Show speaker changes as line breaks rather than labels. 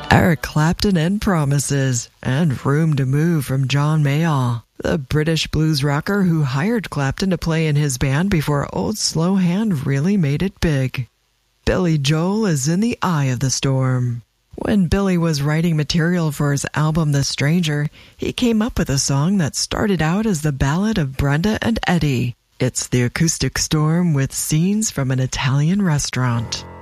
Eric Clapton and Promises, and Room to Move from John Mayall, the British blues rocker who hired Clapton to play in his band before Old Slow Hand really made it big. Billy Joel is in the eye of the storm. When Billy was writing material for his album The Stranger, he came up with a song that started out as the ballad of Brenda and Eddie. It's the acoustic storm with scenes from an Italian restaurant.